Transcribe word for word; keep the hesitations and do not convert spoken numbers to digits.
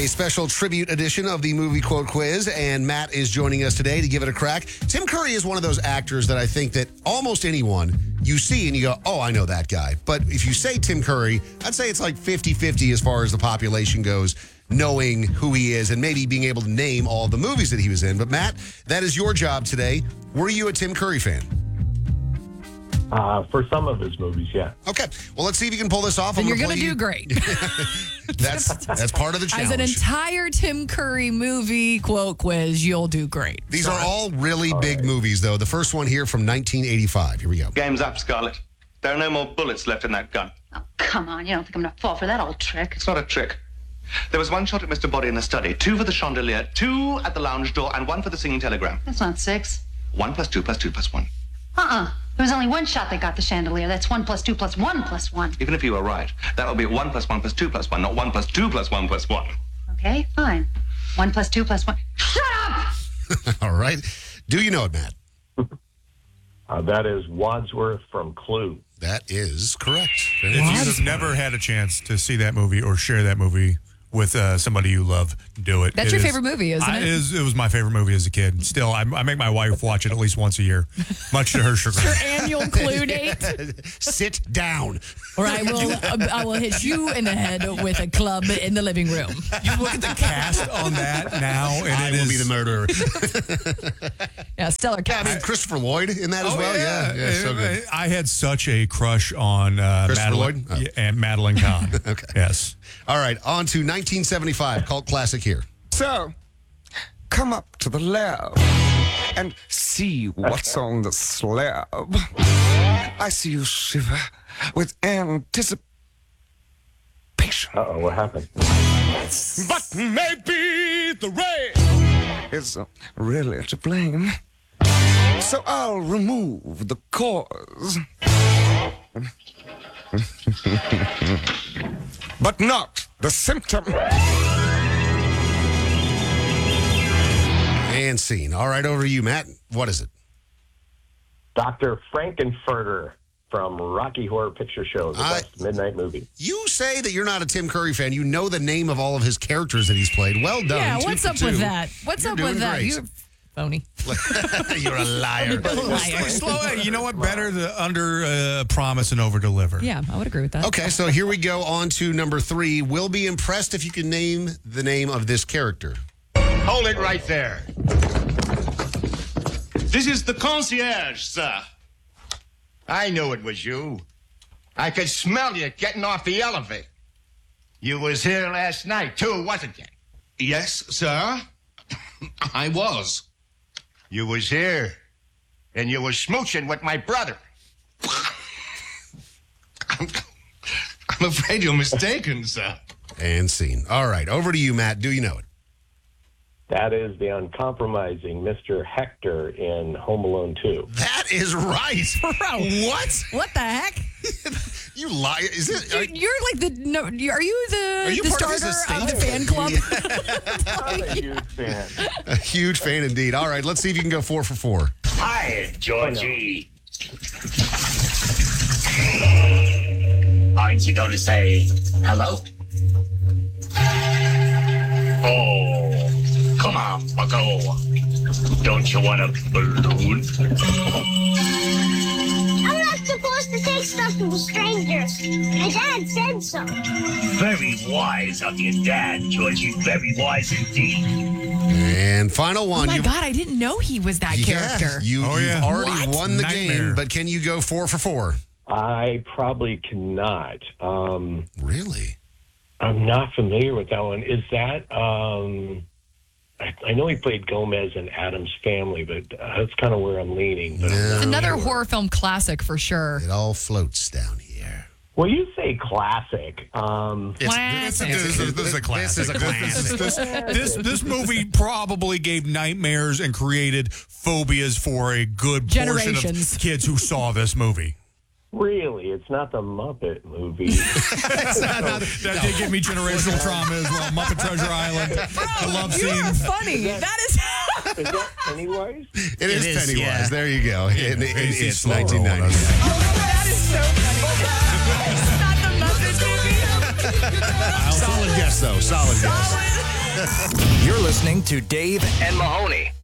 a special tribute edition of the Movie Quote Quiz, and Matt is joining us today to give it a crack. Tim Curry is one of those actors that I think that almost anyone you see and you go, oh, I know that guy. But if you say Tim Curry, I'd say it's like fifty-fifty as far as the population goes, knowing who he is and maybe being able to name all the movies that he was in. But Matt, that is your job today. Were you a Tim Curry fan? Uh, for some of his movies, yeah. Okay. Well, let's see if you can pull this off. Then I'm you're gonna going to play do you- great. That's that's part of the challenge. As an entire Tim Curry movie quote quiz, you'll do great. These are all really big movies, though. The first one here from nineteen eighty-five. Here we go. Game's up, Scarlett. There are no more bullets left in that gun. Oh, come on. You don't think I'm going to fall for that old trick? It's not a trick. There was one shot at Mister Body in the study, two for the chandelier, two at the lounge door, and one for the singing telegram. That's not six. One plus two plus two plus one. Uh-uh. There was only one shot that got the chandelier. That's one plus two plus one plus one. Even if you were right, that would be one plus one plus two plus one, not one plus two plus one plus one. Okay, fine. One plus two plus one. Shut up! All right. Do you know it, Matt? Uh, that is Wadsworth from Clue. That is correct. If you have never had a chance to see that movie or share that movie with uh, somebody you love, do it. That's It your is- favorite movie, isn't I, it? It, is, it was my favorite movie as a kid. Still, I, I make my wife watch it at least once a year, much to her chagrin. Your annual Clue date, Sit down. or I will uh, I will hit you in the head with a club in the living room. You look at the cast on that now, and I it will is- be the murderer. Yeah, stellar I cast. mean, Christopher Lloyd in that as Oh, well. Yeah, yeah, so good. I had such a crush on uh, Christopher Madeline Lloyd? Oh. yeah, and Madeline Kahn. Okay. Yes. All right, on to nineteen seventy-five, cult classic here. So, come up to the lab and see what's on the slab. I see you shiver with anticipation. Uh-oh, what happened? But maybe the rain is uh, really to blame. So I'll remove the cause. But not the symptom. And scene. All right, over to you, Matt. What is it? Doctor Frankenfurter from Rocky Horror Picture Show, the I- best midnight movie. You say that you're not a Tim Curry fan. You know the name of all of his characters that he's played. Well done. Yeah, Two what's for up two. with that? What's You're up with doing that? great. You're phony. You're a liar. Liar. Slow it. You know what? Better to under uh, promise and over deliver. Yeah, I would agree with that. Okay, so here we go on to number three. We'll be impressed if you can name the name of this character. Hold it right there. This is the concierge, sir. I knew it was you. I could smell you getting off the elevator. You was here last night, too, wasn't you? Yes, sir. I was. You was here, and you was smooching with my brother. I'm, I'm afraid you're mistaken, sir. And scene. All right, over to you, Matt. Do you know it? That is the uncompromising Mister Hector in Home Alone two. That is right. Bro, What? what the heck? You lie. Is it? You- You're like the no. you- Are you the Are you the part of his starter of the estate? fan club? I'm a huge fan. A huge fan indeed. All right, let's see if you can go four for four. Hi, Georgie. Aren't you going to say hello? Oh, come on, Bucko. Don't you want a balloon? I'm not supposed to take stuff from strangers. My dad said so. Very wise of your dad, Georgie. Very wise indeed. And final Oh one. my You've- God, I didn't know he was that Yeah, character. You, Oh, you've yeah. already What? won the Nightmare. game, but can you go four for four? I probably cannot. Um, Really? I'm not familiar with that one. Is that? Um, I, I know he played Gomez in Adam's Family, but uh, that's kind of where I'm leaning. But I'm No. not It's another sure. horror film classic for sure. It all floats down here. Well, you say classic. Um, It's, Classic. This is, this is a classic. This is a classic. This, this, this movie probably gave nightmares and created phobias for a good portion Generations. of kids who saw this movie. really, it's not the Muppet movie. That did give me generational trauma as well. Muppet Treasure Island, the love You scene. are funny. That is. Is that Pennywise? It is, is, Pennywise. yeah. There you go. It- it- It's it's slow roll, nineteen ninety. that's That is so funny. It's not the Muppet movie. Solid guess, though. Solid guess. Solid. You're listening to Dave and Mahoney.